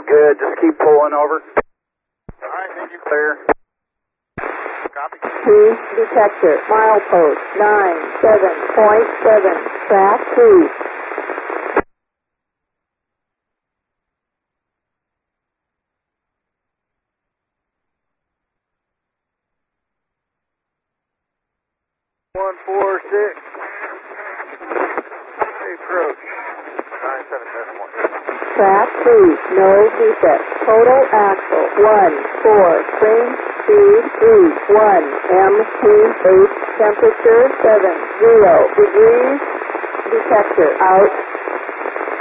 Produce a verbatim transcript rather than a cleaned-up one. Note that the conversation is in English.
Good, just keep pulling over. All right, thank you. Clear. Copy. Two detector, milepost nine seven point seven, track two. One four six. Approach. Nine seven seven one. Track two, no defect. Total axle one four, frame speed three one, M T eight, temperature seven zero degrees. Detector out.